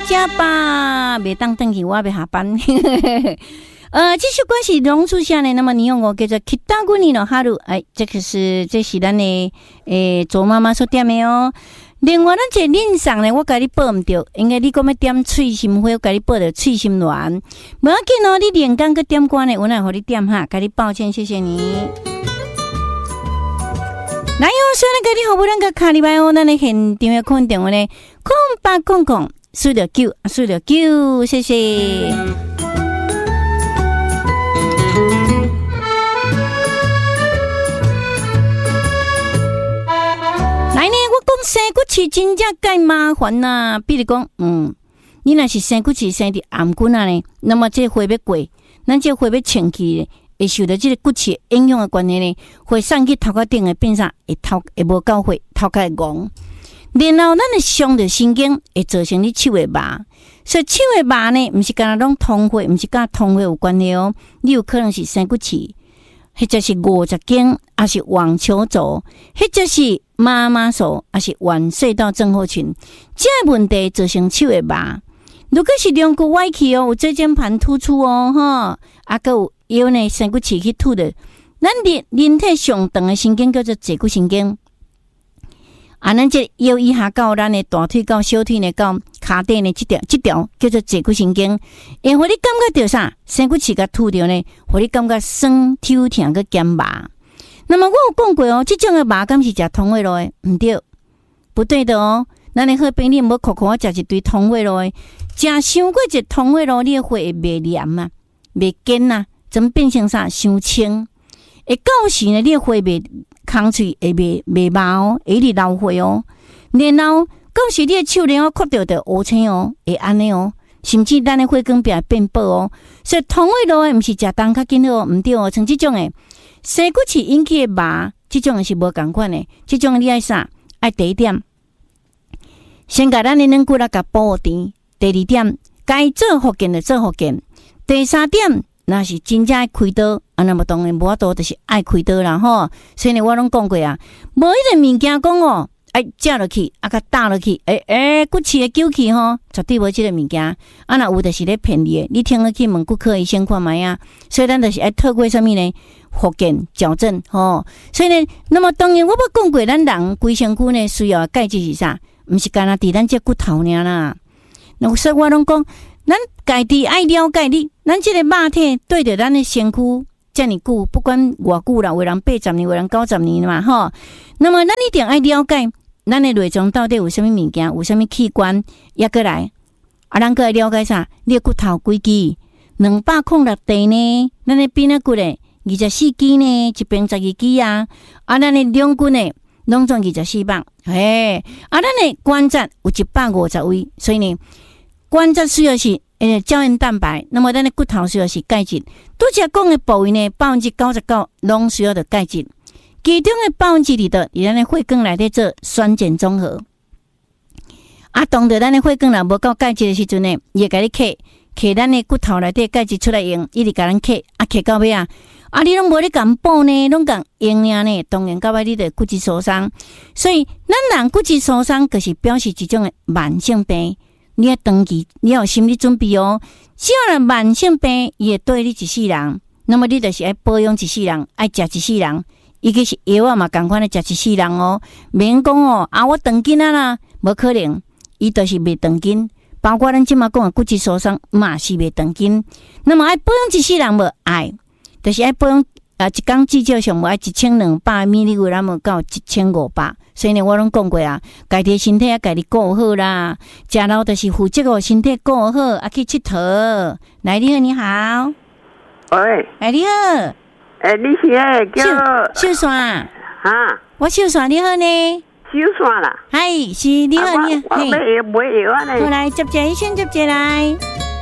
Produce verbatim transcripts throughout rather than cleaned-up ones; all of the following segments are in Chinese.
家吧，别当等去我要下班。呃，这首歌是榕树下的，那么你用我叫做《北国的哈鲁》，哎，这个是这是咱的诶做妈妈所点的哦。另外，咱这恁上呢，我甲你报唔到，应该你讲要点脆心花，我甲你报着脆心软。无要紧哦，你连讲个点歌呢，我来互你点哈，甲你抱歉，谢谢你。来哦，虽然甲你好不咱个卡里拜哦，咱的现场的空电话呢，空八空空四六九四六九，谢谢。来呢，我讲生骨刺真正介麻烦呐、啊。比如讲，嗯，你若是生骨刺生伫颔骨啊呢，那么这花要过，咱这花要清气呢，会受到这个骨刺影响的关系呢，会送去头壳顶的变啥，会头会无够血，头壳会戆。然后咱的伤着神经，会造成你手会麻。所以手会麻呢，毋是干那拢通血，毋是甲通血有关系哦。你有可能是生骨刺。或者是五十肩，还是网球肘，或者是妈妈手，还是腕隧道症候群，这个问题造成手会麻。如果是两骨歪曲哦，有椎间盘突出哦，哈，啊，个有腰呢生骨刺去突的，咱人人体上长的神经叫做坐骨神经。啊，咱这腰以下到咱的大腿到小腿呢，到骹底呢，这条这条叫做坐骨神经，会互你感觉到啥？生骨刺甲突着呢，互你感觉酸、抽痛个减麻。那么我有讲过哦，这种的麻感是食通血路的，唔对，不对的哦。咱的好朋友无苦苦啊，食一堆通血路的，食伤过一通血路，你的血会袂黏啊，袂坚啊，怎么变成啥？伤清。会到时呢，你的血袂空喙会袂袂麻哦，会一直流血哦。然后到时你的手然后磕到的乌青哦，会安尼哦，甚至咱的血管壁变薄哦。所以通血路的毋是食东较紧好，毋对哦。像这种的生骨刺引起的麻，这种的是无共款的。这种你爱啥？爱第一点，先甲咱的软骨啦甲保护甜。第二点，该做复健的做复健。第三点。那是真正爱开刀，啊，那么当然无法度就是爱开刀啦吼。所以呢，我拢讲过啊，无一个物件讲哦，爱食落去，啊，甲打落去，诶、欸、诶，骨刺的揪去吼，绝对无即个物件。啊，若有就是咧骗你的，你听了去问骨科医生看卖啊。所以咱就是爱透过啥物呢？复健矫正吼。所以呢，那么当然我捌讲过，咱人规身躯呢需要钙质是啥？毋是干那伫咱这骨头尔啦。那所以我拢讲。咱家己爱了解你，咱这个肉体对着咱的身躯这么久，不管偌久啦，有人八十年，有人九十年嘛，吼。那么咱一定爱了解咱的内脏到底有啥物物件，有啥物器官，也过来啊，咱个了解啥？你的骨头几支？两百零六地呢？咱的边仔骨呢？二十四支呢？一边十二支啊？啊，咱的两骨呢？拢总二十四磅，嘿，啊，咱的关节有一百五十位，所以呢。关节需要是诶胶原蛋白，那么咱的骨头需要是钙质。拄则讲的部位呢，百分之九十九拢需要的钙质，其中的百分之二的，咱的血管内底做酸碱中和。啊，当着咱的血管若无够钙质的时阵呢，伊会甲你刻刻咱的骨头内底钙质出来用，一直甲咱刻，啊刻到尾啊，啊你拢无咧敢补呢，拢敢用尔呢，当然到尾你的骨质疏松。所以咱人骨质疏松，就是表示一种的慢性病。你要长期，你要有心理准备哦。只要人慢性病，伊会对你一世人，那么你就是爱保养一世人，爱食一世人。伊个是药啊嘛，共款的食一世人哦。免讲哦，啊我长筋啊啦，无可能，伊就是袂长筋。包括咱即马讲的骨质疏松，嘛是袂长筋。那么爱保养一世人无爱，就是爱保养啊，一工至少上无爱一千两百米，你有那么到一千五百。所以呢，我拢讲过啊，家己身体啊，家己顾好啦。食老就是负责哦，身体顾好，啊去佚佗。来，你好，你好。 喂。 哎，你好。 哎，你是诶叫秀山哈？ 我秀山，你好呢？ 秀山啦。 嗨，是你好，你好。 我我买药买药啊呢。 好来，接接医生接接来。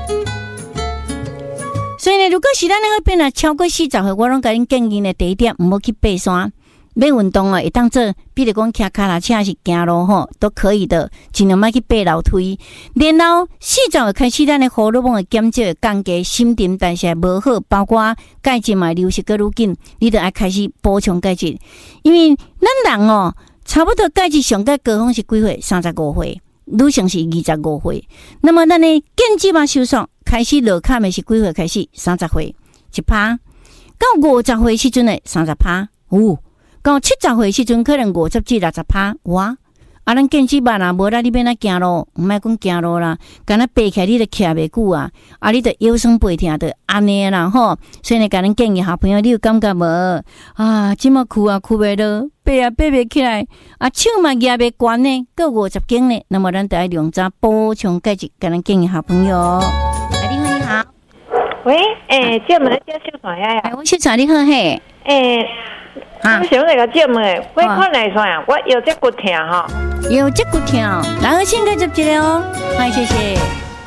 所以呢，如果是咱那个边啊超过四十岁，我拢甲恁建议呢，第一点，毋好去爬山。要运动啊，会当做，比如讲骑脚踏车是行路吼，都可以的，尽量莫去爬楼梯。然后四十岁开始，咱的荷尔蒙的减少会降低，新陈代谢无好，包括钙质嘛流失个愈紧，你就爱开始补充钙质。因为咱人哦，差不多钙质上界高峰是几岁？三十五岁。 女性是二十五岁，那么咱的健肌嘛收缩开始落坎的是几岁开始？三十岁一趴，到五十岁时阵的三十趴，有到七十岁时阵可能五十至六十趴，有啊。啊，咱健肌慢啊，无啦，你免那行路，毋莫讲行路啦，敢若爬起来你就徛袂久啊，啊，你就腰酸背痛，就安尼啦吼。所以呢，甲咱建议小朋友，你有感觉无？啊，即么哭啊哭袂落，爬啊爬袂起来，啊，手嘛举袂悬呢，够五十斤呢。那么咱得要用早补充钙质，甲咱建议小朋友。哎，你好，你好。 喂，诶，姐妹，叫小传呀呀。 哎，我小传你好嘿。 诶。啊！我想那个节目诶，我看来算啊，我腰脊骨疼哈。 腰脊骨疼，然后先该接一个哦，好，谢谢。